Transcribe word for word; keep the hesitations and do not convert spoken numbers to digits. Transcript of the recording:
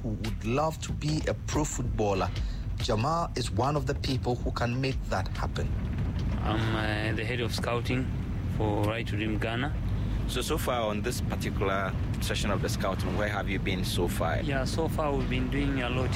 who would love to be a pro footballer. Jamal is one of the people who can make that happen. I'm uh, the head of scouting for Right to Dream Ghana. So, so far on this particular session of the scouting, where have you been so far? Yeah, so far we've been doing a lot